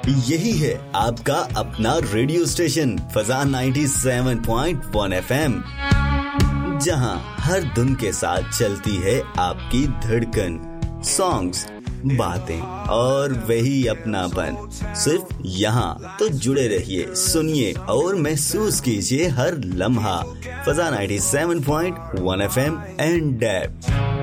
यही है आपका अपना रेडियो स्टेशन फजा 97.1 FM, जहां हर धुन के साथ चलती है आपकी धड़कन, सॉन्ग्स, बातें और वही अपनापन। सिर्फ यहाँ तो जुड़े रहिए, सुनिए और महसूस कीजिए हर लम्हा। फजा 97.1 FM एंड